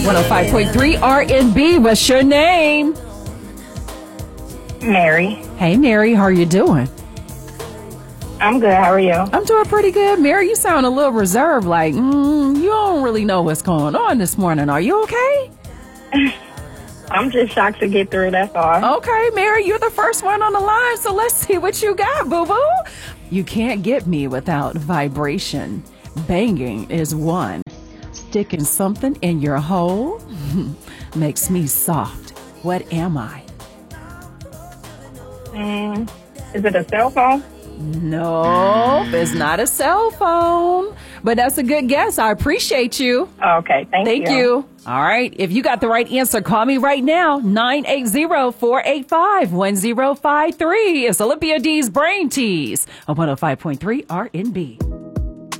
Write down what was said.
105.3 R&B. What's your name? Mary. Hey, Mary. How are you doing? I'm good. How are you? I'm doing pretty good. Mary, you sound a little reserved, like, you don't really know what's going on this morning. Are you okay? I'm just shocked to get through, that's all. Okay, Mary, you're the first one on the line, so let's see what you got, boo-boo. You can't get me without vibration. Banging is one. Sticking something in your hole makes me soft. What am I? Is it a cell phone? No, it's not a cell phone. But that's a good guess. I appreciate you. Okay, thank you. All right. If you got the right answer, call me right now. 980-485-1053. It's Olympia D's Brain Tease on 105.3 R&B.